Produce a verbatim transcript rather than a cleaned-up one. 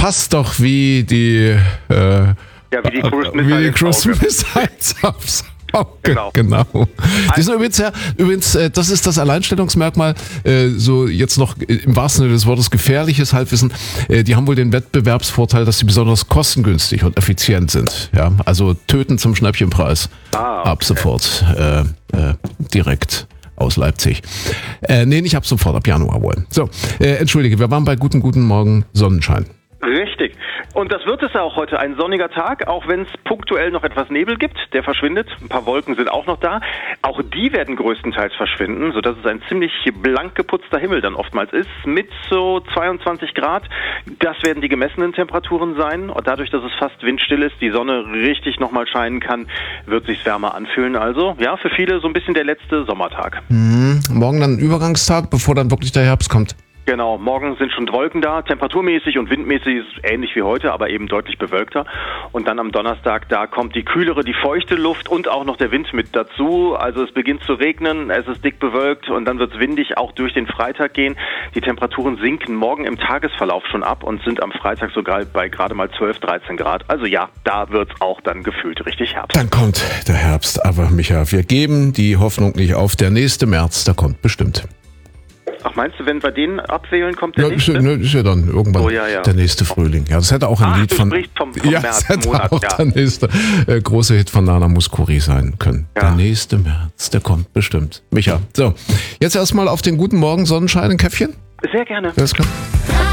passt doch wie die, äh, Ja, wie die Cruise wie die Cruise Missile. Missiles aufs Auge. Genau. Genau. Die sind übrigens, ja, übrigens, äh, das ist das Alleinstellungsmerkmal, äh, so jetzt noch im wahrsten Sinne des Wortes gefährliches Halbwissen. Äh, die haben wohl den Wettbewerbsvorteil, dass sie besonders kostengünstig und effizient sind. Ja, also töten zum Schnäppchenpreis. Ah, okay. Ab sofort, äh, äh, direkt aus Leipzig. Äh, nee, nicht ab sofort, ab Januar wohl. So, äh, entschuldige, wir waren bei guten, guten Morgen Sonnenschein. Richtig. Und das wird es ja auch heute, ein sonniger Tag, auch wenn es punktuell noch etwas Nebel gibt, der verschwindet. Ein paar Wolken sind auch noch da. Auch die werden größtenteils verschwinden, sodass es ein ziemlich blank geputzter Himmel dann oftmals ist, mit so zweiundzwanzig Grad. Das werden die gemessenen Temperaturen sein. Und dadurch, dass es fast windstill ist, die Sonne richtig nochmal scheinen kann, wird sich's wärmer anfühlen. Also, ja, für viele so ein bisschen der letzte Sommertag. Mhm. Morgen dann ein Übergangstag, bevor dann wirklich der Herbst kommt. Genau, morgen sind schon Wolken da, temperaturmäßig und windmäßig ist es ähnlich wie heute, aber eben deutlich bewölkter. Und dann am Donnerstag, da kommt die kühlere, die feuchte Luft und auch noch der Wind mit dazu. Also es beginnt zu regnen, es ist dick bewölkt und dann wird es windig auch durch den Freitag gehen. Die Temperaturen sinken morgen im Tagesverlauf schon ab und sind am Freitag sogar bei gerade mal zwölf, dreizehn Grad. Also ja, da wird es auch dann gefühlt richtig Herbst. Dann kommt der Herbst, aber Micha, wir geben die Hoffnung nicht auf. Der nächste März, der kommt bestimmt. Ach, meinst du, wenn wir den abwählen, kommt der Ja, ist, nächste? ja- ist ja dann irgendwann Oh, ja, ja. der nächste Frühling. Ja, das hätte auch ein Ach, Lied du von sprichst vom- vom ja, das hätte Märzmonat, auch ja. der nächste äh, große Hit von Nana Mouskouri sein können. Ja. Der nächste März, der kommt bestimmt. Micha, so, jetzt erstmal auf den guten Morgen Sonnenschein, ein Käffchen. Sehr gerne. Alles klar.